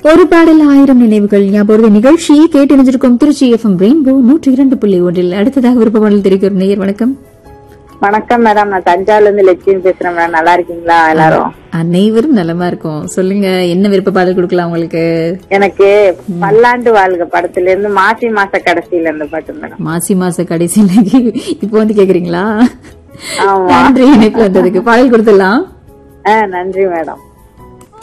ஒரு பாடல் 1000 நினைவுகள் ஞாபகம் நிகழ்ச்சியை கேட்டறிஞ்சிருக்கும் திருச்சி எஃப்எம் ரெயின்போ 102.1. அடுத்ததாக விருப்ப பாடல் தெரிவிக்கும் நேயர். வணக்கம். வணக்கம் மேடம், நான் தஞ்சாவூர்ல இருந்து லட்சுமி பேசுறேன் மேடம். நல்லா இருக்கீங்களா எல்லாரும்? அனைவரும் நலமா இருக்கும். சொல்லுங்க, என்ன விருப்ப பாடல் கொடுக்கலாம் உங்களுக்கு? எனக்கு பல்லாண்டு வாழ்க படத்துல இருந்து மாசி மாச கடைசியில இருந்து பாட்டு மேடம். மாசி மாச கடைசியில இப்போ வந்து கேக்குறீங்களா? ஆமா, நன்றி இணைப்பு வந்ததுக்கு. பாடல் கொடுத்துடலாம். நன்றி மேடம்.